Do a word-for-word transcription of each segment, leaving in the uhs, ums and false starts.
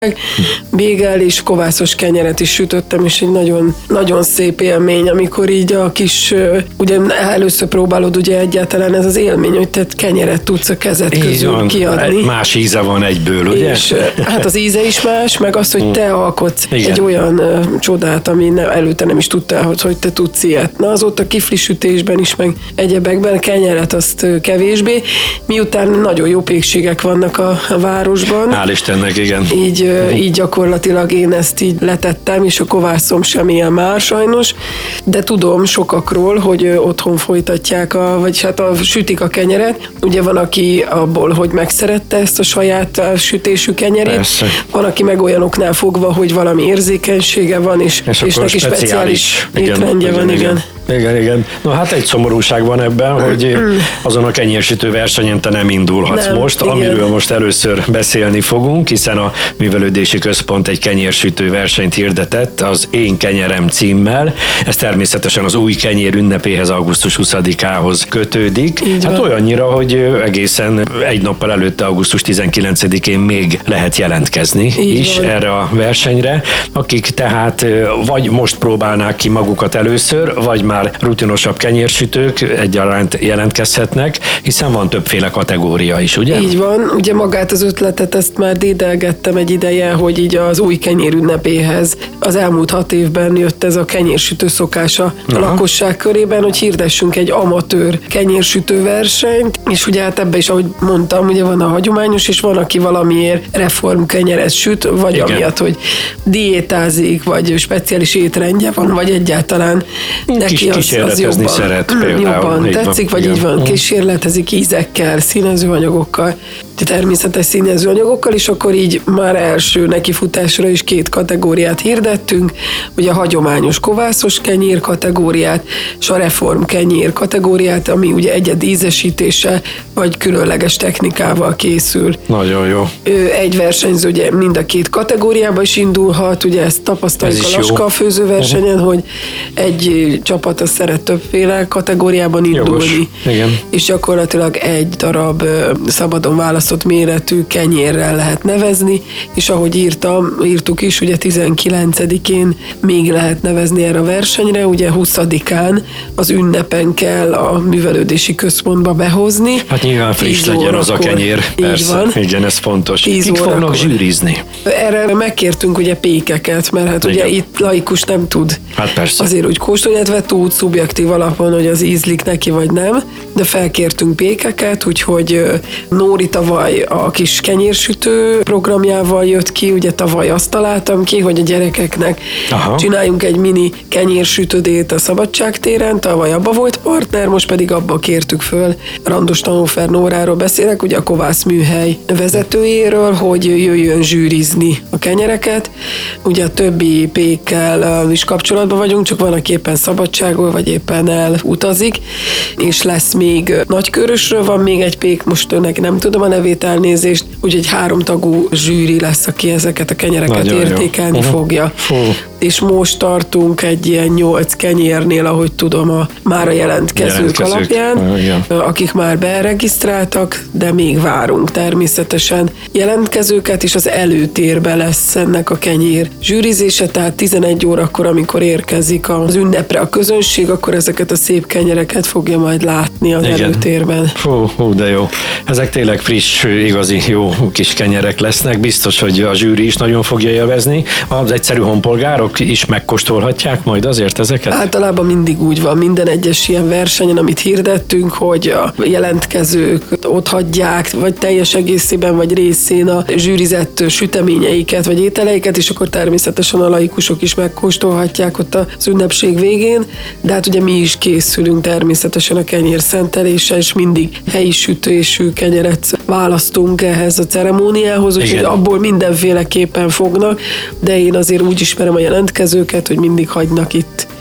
bégel és kovászos kenyeret is sütöttem, és egy nagyon, nagyon szép élmény, amikor így a kis, ugye először próbálod ugye egyáltalán ez az élmény, hogy te kenyeret tudsz a kezed közül van, kiadni. Más íze van egyből, ugye? És hát az íze is más, meg az, hogy te alkotsz Igen. egy olyan uh, csodát, ami ne, előtte nem is tudtál, hogy, hogy te tudsz ilyet. Na azóta kiflisütésben is, meg egyebekben kenyeret azt uh, kevésbé, miután nagyon jó pékségek vannak a, a városban. Hál' Istennek, igen. Így, uh, így gyakorlatilag én ezt így letettem, és a kovászom sem ilyen már sajnos, de tudom sokakról, hogy uh, otthon folytatják, a, vagy hát a, sütik a kenyeret. Ugye van, aki abból, hogy megszerette ezt a saját sütésű kenyerét. Persze. Van, aki meg olyanoknál fogva, hogy valami érzékenysége van, és, és, és neki speciális étrendje van, igen. igen. Igen, igen. No hát egy szomorúság van ebben, hogy azon a kenyérsütő versenyen te nem indulhatsz nem, most, igen. amiről most először beszélni fogunk, hiszen a Művelődési Központ egy kenyérsütő versenyt hirdetett az Én kenyerem címmel. Ez természetesen az új kenyér ünnepéhez, augusztus huszadikához kötődik. Így hát van. Olyannyira, hogy egészen egy nappal előtte, augusztus tizenkilencedikén még lehet jelentkezni Így is van. erre a versenyre, akik tehát vagy most próbálnák ki magukat először, vagy már rutinosabb kenyérsütők egyaránt jelentkezhetnek, hiszen van többféle kategória is, ugye? Így van, ugye magát az ötletet ezt már dédelgettem egy ideje, hogy így az új kenyér ünnepéhez az elmúlt hat évben jött ez a kenyérsütő szokása a Aha. lakosság körében, hogy hirdessünk egy amatőr kenyérsütő versenyt, és ugye hát ebbe is, ahogy mondtam, ugye van a hagyományos, és van, aki valamiért reformkenyeret süt, vagy Igen. amiatt, hogy diétázik, vagy speciális étrendje van, vagy egyáltalán neki Kis, az, kísérletezni az jobban, szeret például. jobban tetszik, van, vagy igen. így van, kísérletezik ízekkel, színezőanyagokkal, természetes színezőanyagokkal, és akkor így már első nekifutásra is két kategóriát hirdettünk, ugye a hagyományos kovászos kenyér kategóriát, és a reform kenyér kategóriát, ami ugye egyedi ízesítése, vagy különleges technikával készül. Nagyon jó. Egy versenyző ugye mind a két kategóriában is indulhat, ugye ezt tapasztaljuk Ez a Laska főzőversenyen, uh-huh. hogy egy csapat az szeret többféle kategóriában indulni. Igen. És gyakorlatilag egy darab szabadon választott méretű kenyérrel lehet nevezni, és ahogy írtam, írtuk is, ugye tizenkilencedikén még lehet nevezni erre a versenyre, ugye huszadikán az ünnepen kell a Művelődési Központba behozni. Hát nyilván friss legyen az a kenyér. Persze. Van. Igen, ez fontos. Kik fognak zsűrizni? Erre megkértünk ugye pékeket, mert hát Igen. ugye itt laikus nem tud hát persze. azért úgy kóstolni, illetve tud szubjektív alapon, hogy az ízlik neki vagy nem, de felkértünk pékeket, úgyhogy Nóri tavaly a kis kenyérsütő programjával jött ki, ugye tavaly azt találtam ki, hogy a gyerekeknek Aha. csináljunk egy mini kenyérsütödét a Szabadságtéren, tavaly abba volt partner, most pedig abba kértük föl, Randos Tanófer Nóráról beszélek, ugye a Kovász műhely vezetőjéről, hogy jöjjön zsűrizni a kenyereket. Ugye a többi pékkel is kapcsolatban vagyunk, csak van, aki éppen szabadságol, vagy éppen elutazik, és lesz még Nagykörösről van még egy pék, most önnek nem tudom a nevét, elnézést, úgyhogy háromtagú zsűri lesz, aki ezeket a kenyereket Nagyon értékelni jó. fogja. Uh-huh. És most tartunk egy ilyen nyolc kenyérnél, ahogy tudom, a már a jelentkezők, jelentkezők. alapján, Igen. akik már beregisztráltak, de még várunk természetesen jelentkezőket, és az előtérbe lesz ennek a kenyér zsűrizése, tehát tizenegy órakor, amikor érkezik az ünnepre a közönség, akkor ezeket a szép kenyereket fogja majd látni az Igen. előtérben. Hú, hú, de jó. Ezek tényleg friss, igazi jó kis kenyerek lesznek. Biztos, hogy a zsűri is nagyon fogja élvezni. Az egyszerű honpolgárok is megkóstolhatják majd azért ezeket? Általában mindig úgy van, minden egyes ilyen versenyen, amit hirdettünk, hogy a jelentkezők otthagyják, vagy teljes egészében, vagy részén a zsűrizett süteményeiket, vagy ételeiket, és akkor természetesen a laikusok is megkóstolhatják ott az ünnepség végén, de hát ugye mi is készülünk természetesen a kenyér szentelése, és mindig helyi sütésű kenyeret választunk ehhez a ceremóniához, úgyhogy abból mindenféleképpen fognak, de én azért úgy ismerem a jelentkezőket, hogy mindig hagynak itt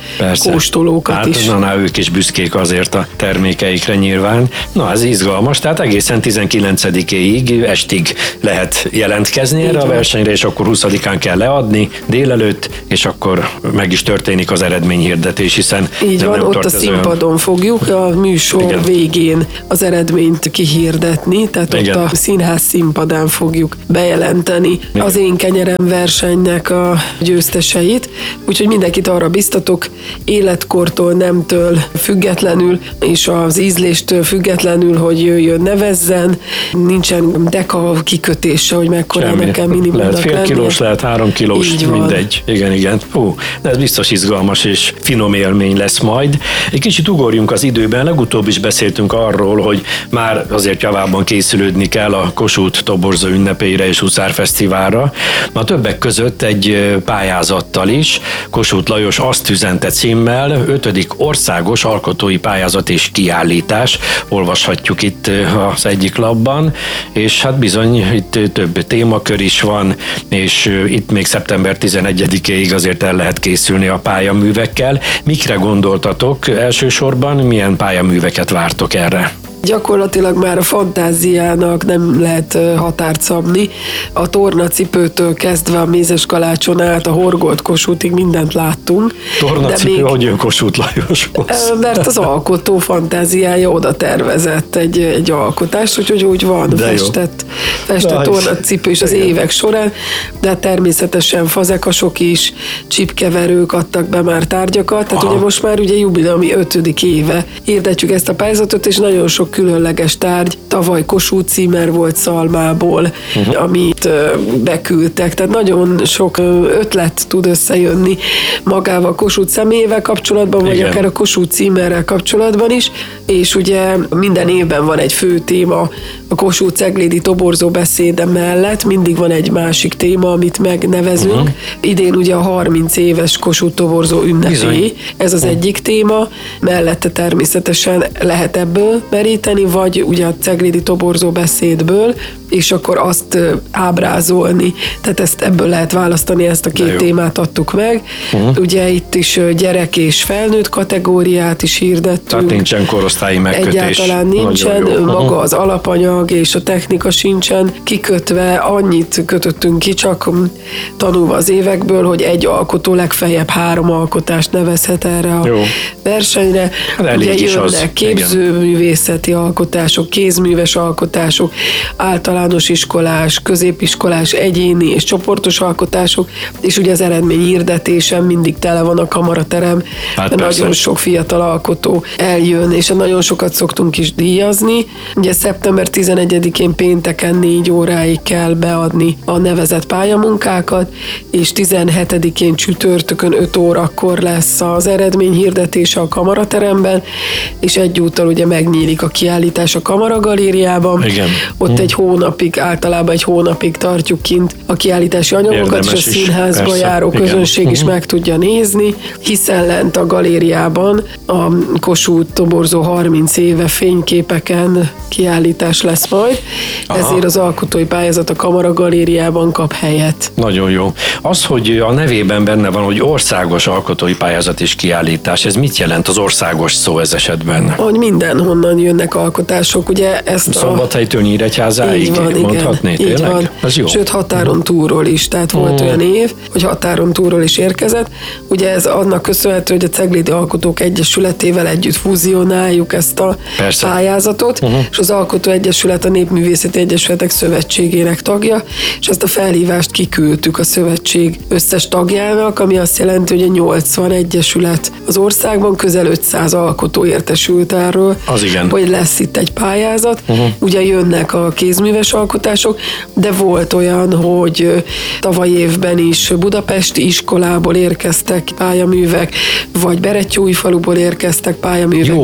Persze. kóstolókat hát, is. Na, na, ők is büszkék azért a termékeikre nyilván. Na, ez izgalmas, tehát egészen tizenkilencedikéig estig lehet jelentkezni erre a versenyre, és akkor huszadikán kell leadni délelőtt, és akkor meg is történik az eredményhirdetés, hiszen így nem, van, nem ott tart a ez színpadon olyan... fogjuk a műsor Igen. végén az eredményt kihirdetni, tehát Igen. ott a színház színpadán fogjuk bejelenteni Igen. az Én kenyerem versenynek a győzteseit, úgyhogy mindenkit arra biztatok, életkortól, nemtől függetlenül, és az ízléstől függetlenül, hogy jöjjön, nevezzen, nincsen deka kikötése, hogy mekkorának kell minimumnak Lehet fél lennie. kilós, lehet három kilós, Így van. mindegy. Igen, igen. Hú, de ez biztos izgalmas és finom élmény lesz majd. Egy kicsit ugorjunk az időben, legutóbb is beszéltünk arról, hogy már azért javában készülődni kell a Kossuth toborzó ünnepére és Huszárfesztiválra. Ma többek között egy pályázattal is, Kossuth Lajos Azt üzente címmel, ötödik országos alkotói pályázat és kiállítás, olvashatjuk itt az egyik lapban, és hát bizony itt több témakör is van, és itt még szeptember tizenegyedikéig azért el lehet készülni a pályaművekkel. Mikre gondoltatok elsősorban, milyen pályaműveket vártok erre? Gyakorlatilag már a fantáziának nem lehet határt szabni. A tornacipőtől kezdve a mézes kalácson át a horgolt Kossuthig mindent láttunk. Tornacipő, még, hogy jön Kossuth Lajoshoz? Mert az alkotó fantáziája oda tervezett egy, egy alkotást, úgyhogy úgy van de festett, festett tornacipő is az igen. évek során, de természetesen fazekasok is, csipkeverők adtak be már tárgyakat, tehát aha. ugye most már ugye jubileumi ötödik éve hirdetjük ezt a pályázatot, és nagyon sok különleges tárgy. Tavaly Kossuth címer volt szalmából, uh-huh. amit beküldtek. Tehát nagyon sok ötlet tud összejönni magával a Kossuth személyével kapcsolatban, vagy igen. akár a Kossuth címerrel kapcsolatban is. És ugye minden évben van egy fő téma a Kossuth ceglédi toborzó beszéde mellett, mindig van egy másik téma, amit megnevezünk. Uh-huh. Idén ugye a harminc éves Kossuth toborzó ünnepé. Ez az uh-huh. egyik téma. Mellette természetesen lehet ebből meríteni, vagy ugye a ceglédi toborzó beszédből, és akkor azt ábrázolni. Tehát ezt ebből lehet választani, ezt a két témát adtuk meg. Uh-huh. Ugye itt is gyerek és felnőtt kategóriát is hirdettünk. Tehát nincsen korosztályi megkötés. Egyáltalán nincsen, maga uh-huh. az alapanyag és a technika sincsen kikötve, annyit kötöttünk ki, csak tanulva az évekből, hogy egy alkotó legfeljebb három alkotást nevezhet erre a jó. versenyre. Hát ugye jönnek képzőművészeti alkotások, kézműves alkotások, általános iskolás, középiskolás, egyéni és csoportos alkotások, és ugye az eredmény hirdetésen mindig tele van a kamaraterem, hát nagyon sok fiatal alkotó eljön, és nagyon sokat szoktunk is díjazni. Ugye szeptember tizenegyedikén pénteken négy óráig kell beadni a nevezett pályamunkákat, és tizenhetedikén csütörtökön öt órakor lesz az eredmény hirdetése a kamarateremben, és egyúttal ugye megnyílik a kiállítás a Kamaragalériában. Igen. Ott hmm. egy hónapig, általában egy hónapig tartjuk kint a kiállítási anyagokat, és a színházba persze. járó közönség igen. is meg tudja nézni, hiszen lent a galériában a Kossuth toborzó harminc éve fényképeken kiállítás lesz majd, aha. ezért az alkotói pályázat a Kamaragalériában kap helyet. Nagyon jó. Az, hogy a nevében benne van, hogy országos alkotói pályázat és kiállítás, ez mit jelent az országos szó ez esetben? Hogy mindenhonnan jönnek alkotások, ugye ezt Szombathelytől Nyíregyházáig mondhatné, igen, tényleg? Van. Ez jó. Sőt, határon túlról is, tehát volt hmm. olyan év, hogy határon túlról is érkezett. Ugye ez annak köszönhető, hogy a Ceglédi Alkotók Egyesületével együtt fúzionáljuk ezt a persze. pályázatot, uh-huh. és az Alkotó Egyesület a Népművészeti Egyesületek Szövetségének tagja, és ezt a felhívást kiküldtük a szövetség összes tagjának, ami azt jelenti, hogy a nyolcvan egyesület az országban, közel ötszáz alkotó értesült erről, az igen. hogy lesz itt egy pályázat. Uh-huh. Ugye jönnek a kézműves alkotások, de volt olyan, hogy tavaly évben is budapesti iskolából érkeztek pályaművek, vagy Berettyóújfaluból érkeztek pályaművek, jó, hogy tudnak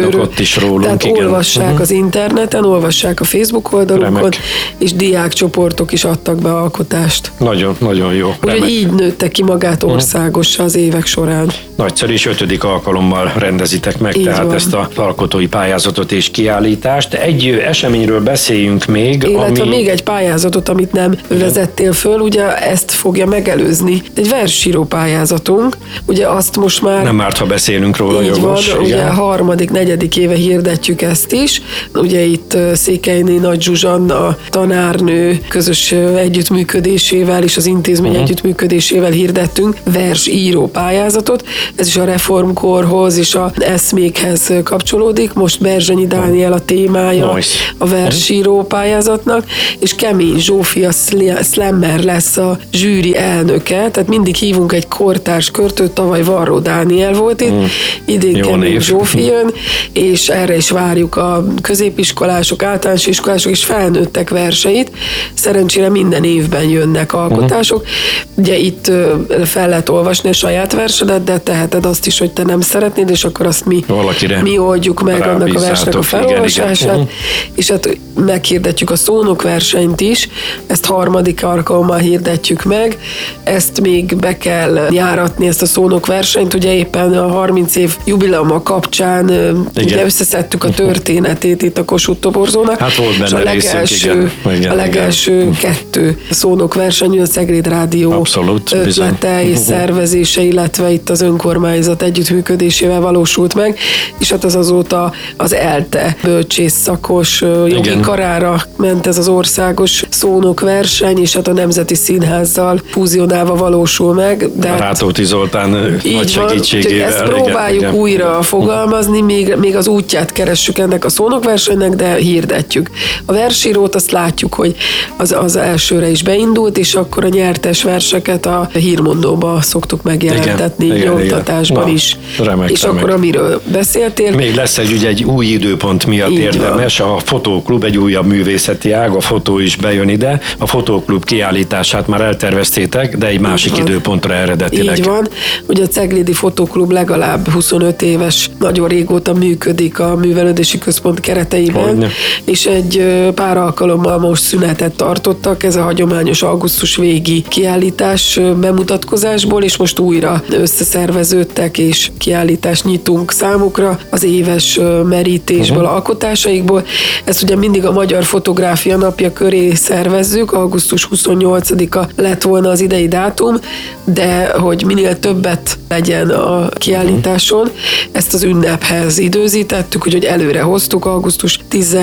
őrül. ott is rólunk, Tehát igen. olvassák uh-huh. az interneten, olvassák a Facebook oldalukon, Remek. és diákcsoportok is adtak be alkotást. Nagyon, nagyon jó. Úgyhogy így nőtte ki magát országos az évek során. Nagyszerű, és ötödik alkalommal rendezitek meg Így tehát van. ezt a alkotói pályázatot és kiállítást. Egy eseményről beszéljünk még, Illetve ami... még egy pályázatot, amit nem vezettél föl, ugye ezt fogja megelőzni. Egy versíró pályázatunk, ugye azt most már... Nem árt, ha beszélünk róla, így jogos. van, ugye harmadik, negyedik éve hirdetjük ezt is. Ugye itt Székelyné Nagy Zsuzsanna tanárnő közös együttműködésével és az intézmény uh-huh. együttműködésével hirdettünk versíró pályázatot. Ez is a reformkorhoz és a eszmékhez kapcsolódik. Most Berzsenyi Dániel a témája nice. a versíró pályázatnak, és Kemény Zsófia Slammer lesz a zsűri elnöke, tehát mindig hívunk egy kortárs költőt, tavaly Varró Dániel volt itt, mm. idén Jó Kemény név. Zsófi jön, és erre is várjuk a középiskolások, általános iskolások és felnőttek verseit. Szerencsére minden évben jönnek alkotások. Mm. Ugye itt fel lehet olvasni a saját versedet, de teheted azt is, hogy te nem szeretnéd, és akkor azt mi, mi oldjuk meg annak a versnek a felolvasását. Igen, igen. És hát meghirdetjük a szónokversenyt is, ezt harmadik alkalommal hirdetjük meg, ezt még be kell járatni, ezt a szónokversenyt, ugye éppen a harminc év jubileuma kapcsán igen. ugye összeszedtük a történetét itt a Kossuth toborzónak. Hát volt benne a legelső, részünk, igen. Igen, a legelső igen. kettő szónokverseny, a Szegléd Rádió Abszolút, ötlete és szervezése, illetve itt az önkormányzat együttműködésével valósult meg, és hát az azóta az ELTE bölcsészszakos jogi igen. karára ment ez az országos szónokverseny, és hát a Nemzeti Színházzal fúzionálva valósul meg. De hát Rátóti Zoltán nagy segítségével. Ezt próbáljuk igen, újra igen. fogalmazni, még, még az útját keressük ennek a szónokversenynek, de hirdetjük. A versírót azt látjuk, hogy az, az elsőre is beindult, és akkor a nyertes verseket a hírmondóba szoktuk megjelentetni, nyomtatásban is. Remek, és remek. akkor amiről beszéltél. Még lesz egy, ugye, egy új időpont miatt így érdemes, van. A Fotóklub, egy újabb művészeti ág, a fotó is bejön ide. A Fotóklub kiállítását már elterveztétek, de egy másik időpontra eredetileg. Így van. Ugye a Ceglédi Fotóklub legalább huszonöt éves, nagyon régóta működik a Művelődési Központ kereteiben, Hogyne. és egy pár alkalommal most szünetet tartottak, ez a hagyományos augusztus végi kiállítás bemutatkozásból, és most újra összeszerveződtek, és kiállítást nyitunk számukra az éves merítésből, uh-huh. alkotásaikból. Ezt ugye mindig a Magyar Fotográfia Napja köré szervezzük, augusztus huszonnyolcadika lett volna az idei dátum, de hogy minél többet legyen a kiállításon, ezt az ünnephez időzítettük, úgyhogy előre hoztuk, augusztus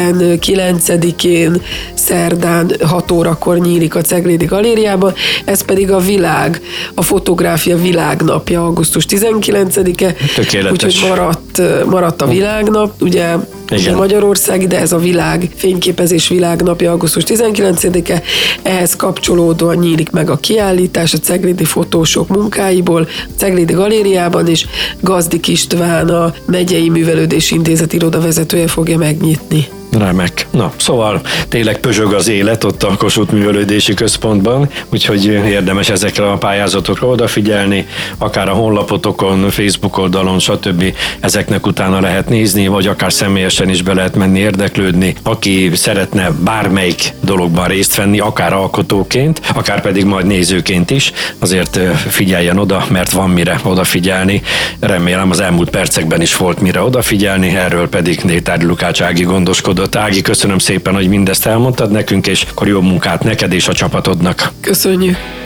tizenkilencedikén szerdán hat órakor nyílik a Ceglédi Galériában, ez pedig a világ, a fotográfia világnapja, augusztus tizenkilencedike, úgyhogy maradt, maradt a világnap, ugye Igen. Magyarországi, de ez a világ fényképezés világnapja, augusztus tizenkilencedike, ehhez kapcsolódóan nyílik meg a kiállítás a ceglédi fotósok munkáiból, a Ceglédi Galériában, és Gazdik István, a Megyei Művelődési Intézet irodavezetője fogja megnyitni. Remek. Na, szóval tényleg pözsög az élet ott a Kossuth Művelődési Központban, úgyhogy érdemes ezekre a pályázatokra odafigyelni, akár a honlapotokon, Facebook oldalon, stb. Ezeknek utána lehet nézni, vagy akár személyesen is be lehet menni érdeklődni. Aki szeretne bármelyik dologban részt venni, akár alkotóként, akár pedig majd nézőként is, azért figyeljen oda, mert van mire odafigyelni. Remélem az elmúlt percekben is volt mire odafigyelni, erről pedig Nétárdi Lukács Ági gondoskodott. Ági, köszönöm szépen, hogy mindezt elmondtad nekünk, és akkor jó munkát neked és a csapatodnak. Köszönjük!